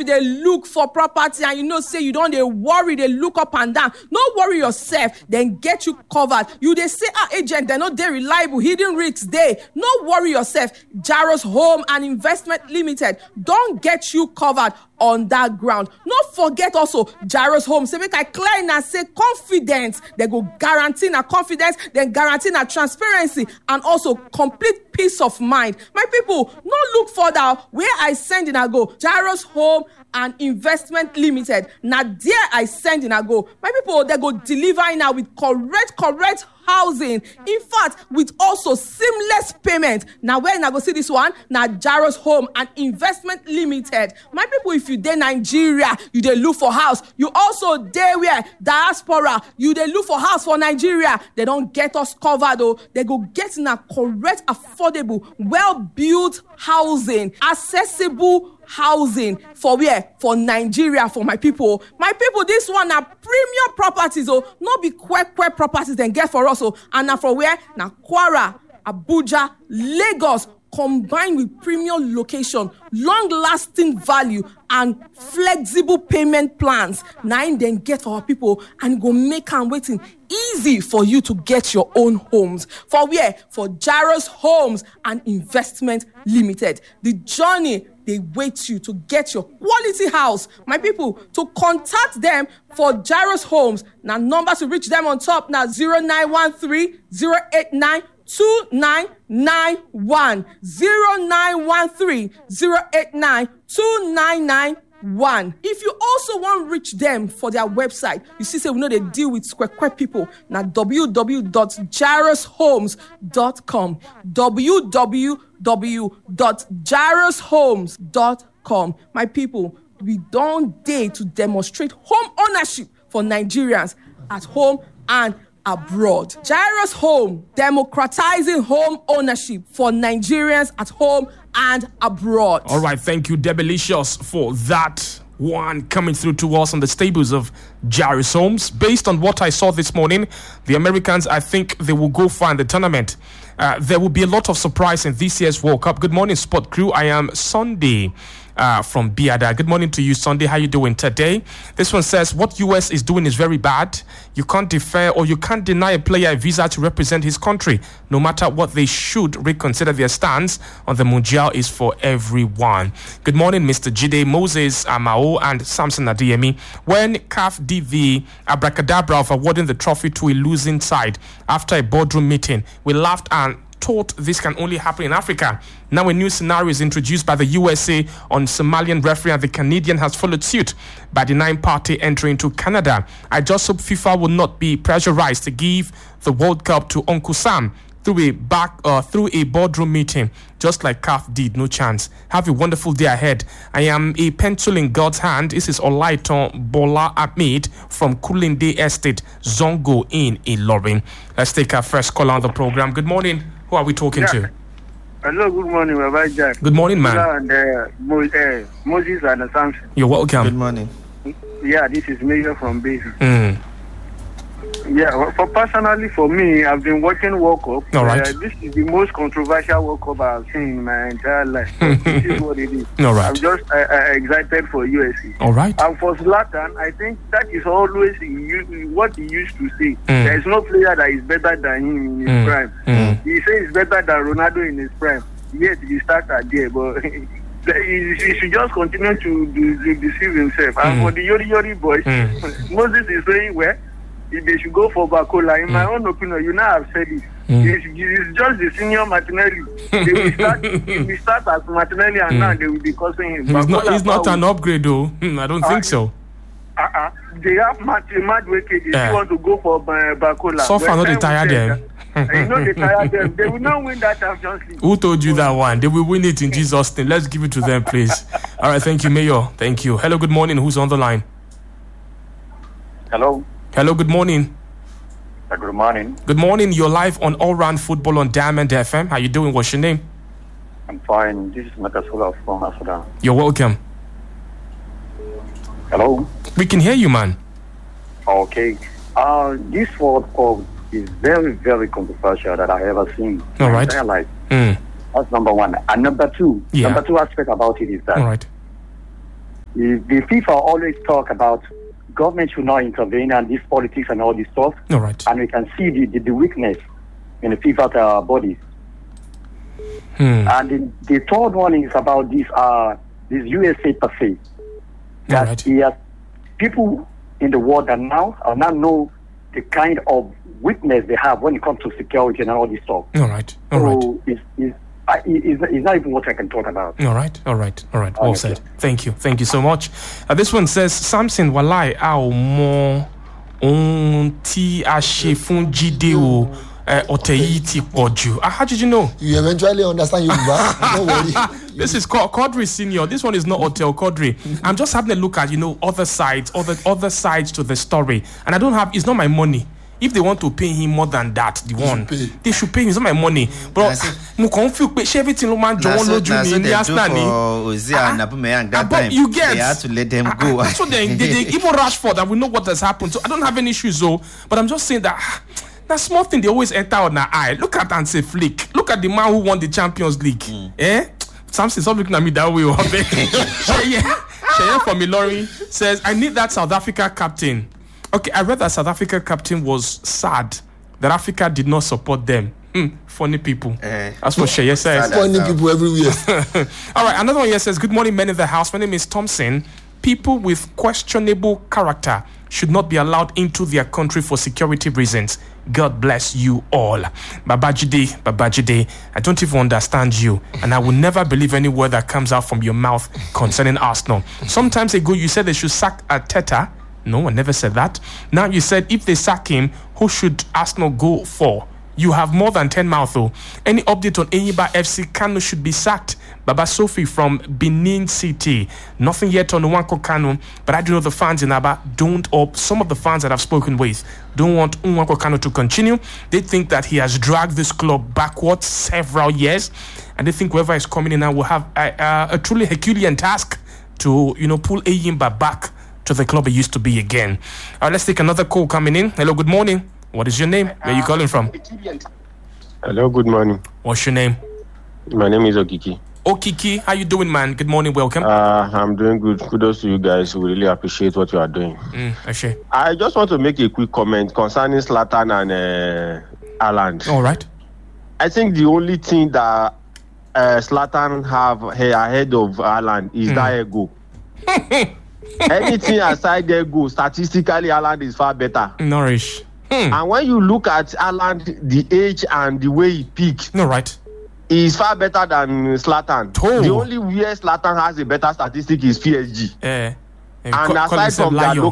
they look for property and you know say you don't they worry, they look up and down. No worry yourself, then get you covered. You they say agent, they're not they reliable, hidden risks they. No worry yourself. Jaros Home and Investment Limited don't get you covered on that ground. Not forget also Jaros Home. Say make I clear and say confidence. They go guarantee na confidence, then guarantee na transparency and also complete peace of mind. My people, no look further. Where I send in I go. Jaros Home and Investment Limited. Now there I send in I go. My people, they go deliver in now with correct housing. In fact, with also seamless payment. Now where I go see this one? Now Jaros Home and Investment Limited. My people, if you dey Nigeria, you dey look for house. You also dey where diaspora, you dey look for house for Nigeria. They don't get us covered though. They go get in a correct, affordable, well-built housing, accessible housing for where? For Nigeria, for my people. My people, this one are premium properties, oh, not be quick properties then get for us, oh, and now for where? Now Kwara, Abuja, Lagos, combined with premium location, long-lasting value, and flexible payment plans. Now then get for our people and go make and waiting easy for you to get your own homes. For where? For Jaros Homes and Investment Limited. The journey they wait you to get your quality house. My people, to contact them for Jaros Homes. Now number to reach them on top now 0913 089 2991 0913 089 2991. If you also want to reach them for their website, you see, say we know they deal with square people. Now www.jaroshomes.com www.jaroshomes.com. My people, we don't dare to demonstrate home ownership for Nigerians at home and abroad. Jaros Home, democratizing home ownership for Nigerians at home and abroad. All right, thank you, Debelicious, for that one coming through to us on the stables of Jaros Homes. Based on what I saw this morning, the Americans, I think they will go far in the tournament. There will be a lot of surprise in this year's World Cup. Good morning, Sport Crew. I am Sunday from Biada. Good morning to you, Sunday. How you doing today? This one says, what US is doing is very bad. You can't defer or you can't deny a player a visa to represent his country. No matter what, they should reconsider their stance on the Mundial is for everyone. Good morning, Mr. Jide, Moses Amao, and Samson Adeyemi. When CAF did the abracadabra of awarding the trophy to a losing side after a boardroom meeting, we laughed and thought this can only happen in Africa. Now a new scenario is introduced by the USA on Somalian referee, and the Canadian has followed suit by the 9-party entry into Canada. I just hope FIFA will not be pressurized to give the World Cup to Uncle Sam through a boardroom meeting, just like CAF did. No chance. Have a wonderful day ahead. I am a pencil in God's hand. This is Olaiton Bola Ahmed from Kulinde Estate, Zongo in Ilorin. Let's take our first call on the program. Good morning. Who are we talking to? Hello, good morning, Rabbi Jack. Good morning, man. Moses and Samson. You're welcome. Good morning. Yeah, this is Major from Basin. Yeah, personally for me, I've been watching World Cup. All right. This is the most controversial World Cup I've seen in my entire life. This is what it is. All right. I'm just excited for USA. All right. And for Zlatan, I think that is always what he used to say. There is no player that is better than him in his prime. He says he's better than Ronaldo in his prime. Yet he started there, but he should just continue to deceive himself. And for the Yori boys, Moses is saying, well, if they should go for Bacola, in my own opinion, you know I've said it. It's just the senior Martinelli. They will start as Martinelli, and now they will be causing him. He's not an upgrade, though. I don't think so. They have Madueke if you want to go for Bacola. So far, not tired them. You know they tired them. They will not win that Champions League. Who told you that one? They will win it in Jesus' name. Let's give it to them, please. All right, thank you, Mayor. Thank you. Hello, good morning. Who's on the line? Hello. Hello, good morning. Good morning. Good morning. You're live on All Round Football on Diamond FM. How you doing? What's your name? I'm fine. This is Makasola from Asudan. You're welcome. Hello. We can hear you, man. Okay. This World Cup is very, very controversial that I ever seen. All right. In my life. That's number one. And number two aspect about it is that. All right. The FIFA always talk about government should not intervene and this politics and all this stuff. All right. And we can see the weakness in the FIFA bodies. And the third one is about this USA per se. That right. he has people in the world that now know the kind of weakness they have when it comes to security and all this stuff. All right. All right. So it's not even what I can talk about. All right. Well said. Thank you so much. This one says, Samson Walai ao mo ti ashe fun jide o oteiti poju. How did you know? You eventually understand Yoruba. Don't worry. This is Quadri Senior. This one is not Hotel Quadri. I'm just having a look at other sides to the story, and I don't have. It's not my money. If they want to pay him more than that, they should pay him. It's not my money. But I confused. But everything no man John Loju in but you get they had to let them go. So they even Rashford, that we know what has happened. So I don't have any issues though. But I'm just saying that that small thing they always enter on our eye. Look at Hansi Flick. Look at the man who won the Champions League. Samson, stop looking at me that way. Sheye from Ilori says, I need that South Africa captain. Okay, I read that South Africa captain was sad that Africa did not support them. Funny people. That's what Sheye says. Funny people everywhere. All right, another one here says, good morning, men in the house. My name is Thompson. People with questionable character should not be allowed into their country for security reasons. God bless you all. Babajide, I don't even understand you, and I will never believe any word that comes out from your mouth concerning Arsenal. Sometimes ago you said they should sack Arteta. No, I never said that. Now you said if they sack him, who should Arsenal go for? You have more than 10 mouths though. Any update on Enyimba FC? Kanu should be sacked. Baba Sophie from Benin City. Nothing yet on Nwankwo Kanu, but I do know the fans in Aba some of the fans that I've spoken with don't want Nwankwo Kanu to continue. They think that he has dragged this club backwards several years, and they think whoever is coming in now will have a truly Herculean task to pull Enyimba back to the club it used to be again. Let's take another call coming in. Hello, good morning. What is your name? Where are you calling from? Hello, good morning. What's your name? My name is Okiki. Okiki, how you doing, man? Good morning, welcome. I'm doing good. Kudos to you guys. We really appreciate what you are doing. I just want to make a quick comment concerning Zlatan and Haaland. All right. I think the only thing that Zlatan have ahead of Haaland is that ego. Anything aside the ego, statistically, Haaland is far better. Nourish. And when you look at Haaland, the age and the way he peaks, he's far better than Zlatan. The only where Zlatan has a better statistic is PSG. And aside from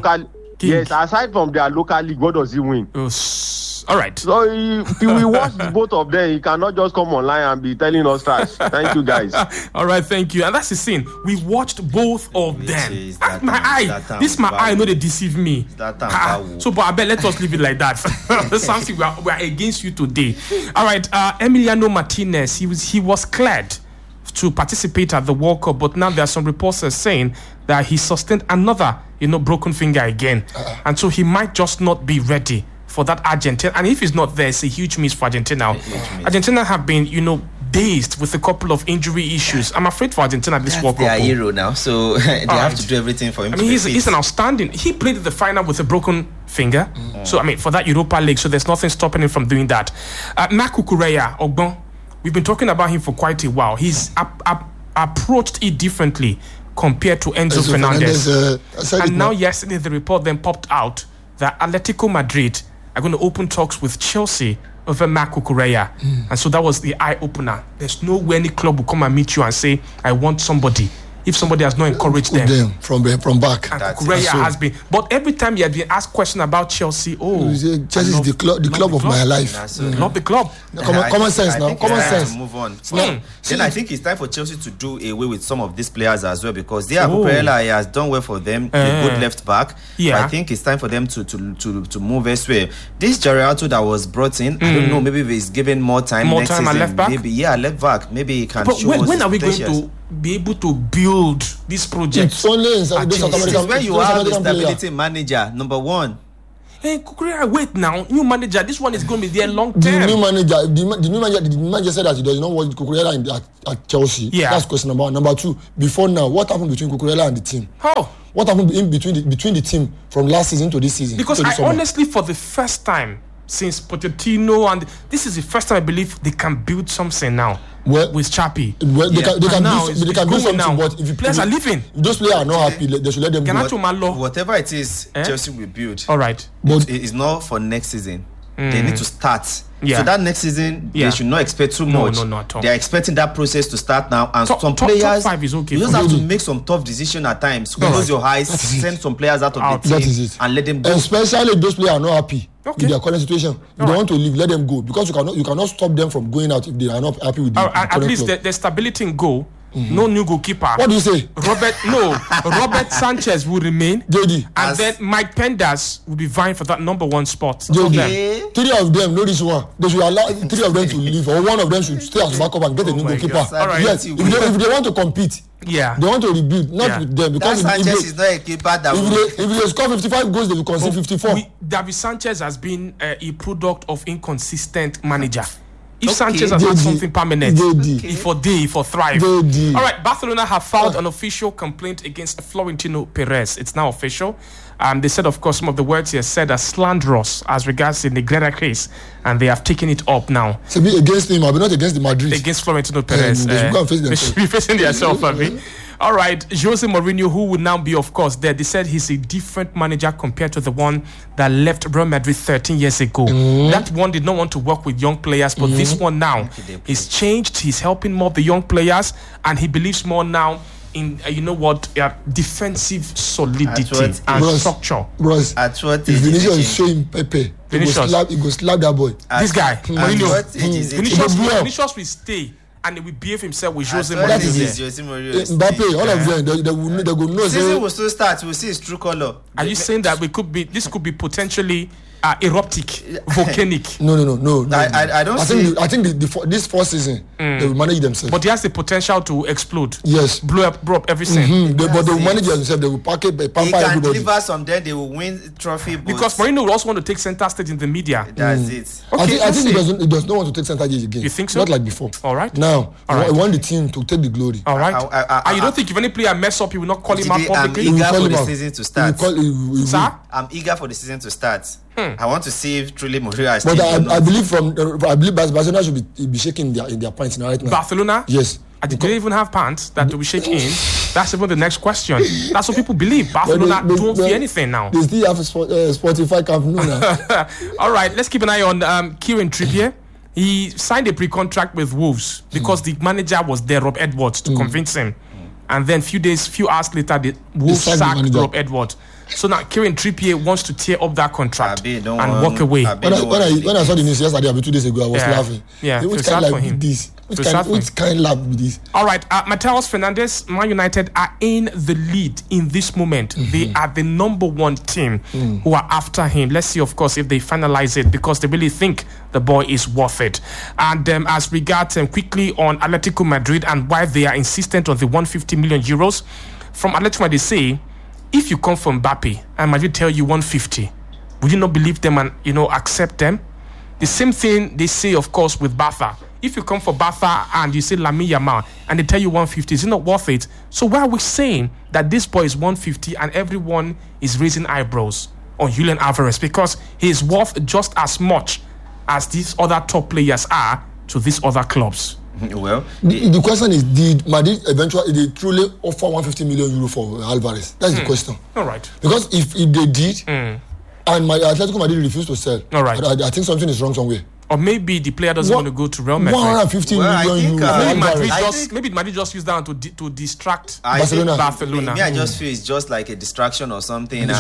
their local league, what does he win? All right. So if we watch both of them, he cannot just come online and be telling us trash. Thank you, guys. All right, thank you. And that's the scene. We watched both of them. My eye, no, they deceive me. So, but I bet let us leave it like that. Something we are against you today. All right, Emiliano Martinez, he was cleared to participate at the World Cup, but now there are some reports saying that he sustained another, broken finger again, and so he might just not be ready for that Argentina. And if he's not there, it's a huge miss for Argentina. Argentina have been, dazed with a couple of injury issues. I'm afraid for Argentina this World Cup. They're a hero now, so they have to do everything for him. He's an outstanding. He played the final with a broken finger. So for that Europa League, so there's nothing stopping him from doing that. Marc Cucurella, Ogbon, we've been talking about him for quite a while. He's approached it differently compared to Enzo Fernandez. And now yesterday the report then popped out that Atletico Madrid are going to open talks with Chelsea over Marc Cucurella. And so that was the eye-opener. There's no way any club will come and meet you and say, I want somebody. If somebody has not encouraged them from back. And Cucurella has been. But every time you have been asked question about Chelsea, Chelsea is the club of my life. Not the club. Common sense now. Common sense. Move on. Then I think it's time for Chelsea to do away with some of these players as well, because Cucurella has done well for them. A good left back. I think it's time for them to move elsewhere. This Gerardo that was brought in, I don't know, maybe if he's given more time next season, at left back? Maybe left back. Maybe he can show us. When are we going to be able to build this project? It's only when you have a stability manager, number one. Hey, Cucurella, wait now. New manager, this one is going to be there long term. The new manager said that he does not want Cucurella at Chelsea. Yeah. That's question number one. Number two, before now, what happened between Cucurella and the team? How? What happened between the team from last season to this season? Because I honestly, for the first time since Pochettino, and this is the first time I believe they can build something now. Well, with Chappie. Well, they can do something, now. but if players are leaving, if those players are not happy, they should let them go. Whatever it is, Chelsea will build. All right. But it is not for next season. They need to start. So that next season, they should not expect too much. No, at all. They are expecting that process to start now. And some players, top 5 is okay. You just have to make some tough decisions at times. Close your eyes, send some players out of the team, and let them go. Especially if those players are not happy with their current situation. If they want to leave, let them go. Because you cannot stop them from going out if they are not happy with the current at least club. the stability in goal. No new goalkeeper. What do you say? Robert Sanchez will remain. JD. And then Mike Penders will be vying for that number 1 spot. JD. 3 of them, no this one. They should allow 3 of them to leave, or 1 of them should stay as backup and get a new goalkeeper. Right. Yes, if they want to compete, they want to rebuild, not with them. Because Sanchez is not a keeper that if they score 55 goals, they will concede 54. David Sanchez has been a product of inconsistent manager. If Sanchez has had something permanent, he for thrive. All right, Barcelona have filed an official complaint against Florentino Perez. It's now official. They said, of course, some of the words he has said are slanderous as regards the Negreira case, and they have taken it up now. So be against him, but not against the Madrid. Against Florentino Perez. They should go and face they should be facing themselves, I mean. All right, Jose Mourinho, who will now be, of course, there. They said he's a different manager compared to the one that left Real Madrid 13 years ago. That one did not want to work with young players, but this one now, he's changed. He's helping more of the young players, and he believes more now in, defensive solidity and structure. Bros, if Vinicius is showing Pepe, he go slap that boy. This guy, Mourinho, Vinicius will stay. And he will behave himself with Jose Mourinho. That is it. Mbappe, all of them, they will know. Season will still start. We'll see his true color. Are you saying that this could be potentially eruptic, volcanic? No. I don't see. I think this first season they will manage themselves. But he has the potential to explode. Yes, blow up everything. But they will manage themselves. They will pack it, pamper everybody. He can deliver some. Then they will win trophy. Because Mourinho will also want to take center stage in the media. That's it. Okay, I think he does not want to take center stage again. You think so? Not like before. All right. Now, I want the team to take the glory. All right. And you don't think if any player mess up, you will not call him out publicly? I'm eager for the season to start. Sir? I'm eager for the season to start. I want to see if truly Mourinho is. But I believe Barcelona should be shaking in their pants right now. Barcelona? Yes. Do they even have pants that will shake in? That's even the next question. That's what people believe. Barcelona don't feel anything now. They still have Spotify Camp Nou now. All right, let's keep an eye on Kieran Trippier. He signed a pre-contract with Wolves because the manager was there, Rob Edwards, to convince him. And then few hours later, the Wolves sacked Rob Edwards. So now Kieran Trippier wants to tear up that contract and walk away. When I saw the news yesterday, 2 days ago, I was laughing. Yeah, which kind of laugh with this? Which kind of laugh with this? All right, Matheus Fernandes, Man United are in the lead in this moment. They are the number 1 team who are after him. Let's see, of course, if they finalize it because they really think the boy is worth it. And as regards quickly on Atletico Madrid and why they are insistent on the 150 million euros, from Atletico Madrid, they say, if you come from Mbappe and Madrid tell you 150, would you not believe them and accept them? The same thing they say, of course, with Barca. If you come for Barca and you say Lamine Yamal and they tell you 150, is it not worth it? So why are we saying that this boy is 150 and everyone is raising eyebrows on Julian Alvarez? Because he is worth just as much as these other top players are to these other clubs. Well, the question is, did Madrid eventually truly offer 150 million euro for Alvarez? That's the question. All right. Because if they did, and Atletico Madrid refused to sell, all right, I think something is wrong somewhere. Or maybe the player doesn't want to go to Real Madrid. 150 million euros. Maybe Madrid just use that to distract Barcelona. I just feel it's just like a distraction or something. And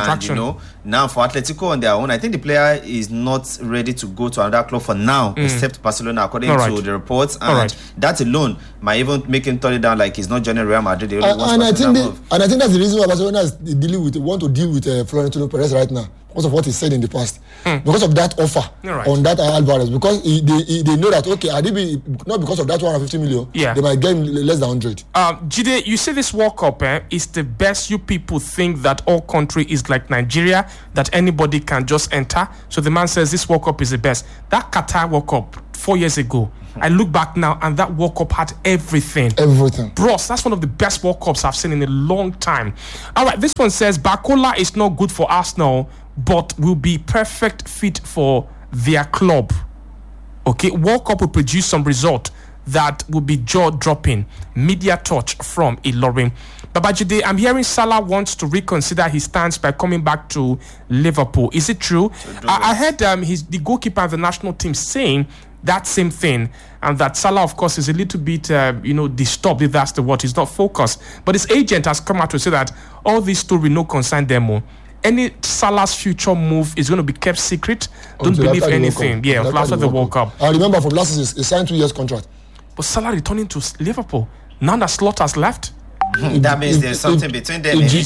now for Atletico on their own, I think the player is not ready to go to another club for now, except Barcelona, according to the reports. And that alone might even make him turn it down, like he's not joining Real Madrid. And I think that's the reason why Barcelona is want to deal with Florentino Perez right now. because of what he said in the past, because of that offer on that Alvarez, because they know that okay, not because of that 150 million, they might get less than 100. Jide, you say this World Cup is the best. You people think that all country is like Nigeria, that anybody can just enter. So the man says this World Cup is the best. That Qatar World Cup 4 years ago, I look back now and that World Cup had everything. Bros, that's one of the best World Cups I've seen in a long time. All right, this one says Bakola is not good for Arsenal, but will be perfect fit for their club. Okay, World Cup will produce some result that will be jaw-dropping. Media touch from Ilorin. Babajide, I'm hearing Salah wants to reconsider his stance by coming back to Liverpool. Is it true? I heard the goalkeeper of the national team saying that same thing, and that Salah, of course, is a little bit, disturbed, if that's the word. He's not focused. But his agent has come out to say that all this story no concern them. Any Salah's future move is going to be kept secret. Don't believe anything. After the World Cup. I remember from last season, he signed 2 years contract. But Salah returning to Liverpool, now that Slaughter's left. That means there's something between them. If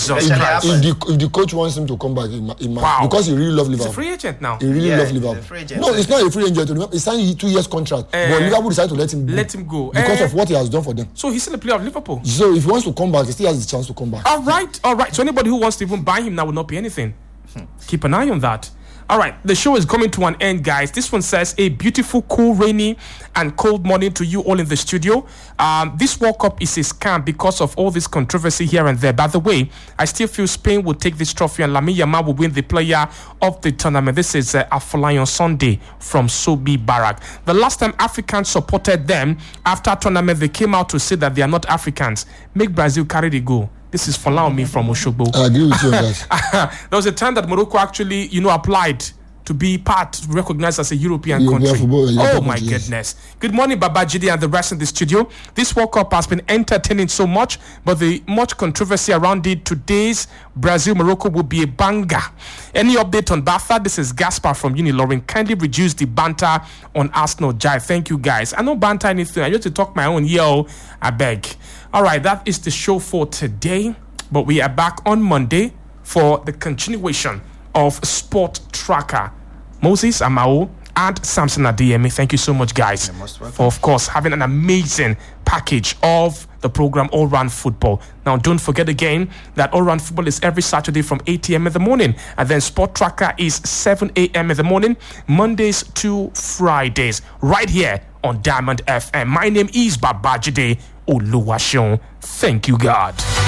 the coach wants him to come back, because he really loves Liverpool. He's a free agent now. He really loves Liverpool. No, it's not a free agent. Remember, he signed 2 years contract, but Liverpool decided to let him go because of what he has done for them. So he's still a player of Liverpool. So if he wants to come back, he still has the chance to come back. All right. So anybody who wants to even buy him now will not pay anything. Keep an eye on that. All right, the show is coming to an end, guys. This one says, a beautiful, cool, rainy and cold morning to you all in the studio. This World Cup is a scam because of all this controversy here and there. By the way, I still feel Spain will take this trophy and Lamine Yamal will win the player of the tournament. This is Afolayan Sunday from Sobi Barak. The last time Africans supported them after tournament, they came out to say that they are not Africans. Make Brazil carry the goal. This is Folaomi from Oshogbo. I agree with you on that. There was a time that Morocco actually, applied to be recognized as a European country. Oh my goodness. Good morning, Babajide and the rest in the studio. This World Cup has been entertaining so much, but the much controversy around it, today's Brazil-Morocco will be a banger. Any update on Batha? This is Gaspar from Unilorin. Kindly reduce the banter on Arsenal Jive. Thank you, guys. I don't banter anything. I used to talk my own. I beg. All right, that is the show for today, but we are back on Monday for the continuation of Sport Tracker. Moses Amao and Samson Adeyemi, thank you so much, guys, for, of course, having an amazing package of the program All Round Football. Now, don't forget again that All Round Football is every Saturday from 8 a.m. in the morning, and then Sport Tracker is 7 a.m. in the morning, Mondays to Fridays, right here on Diamond FM. My name is Babajide Oluwaseun. Thank you, God.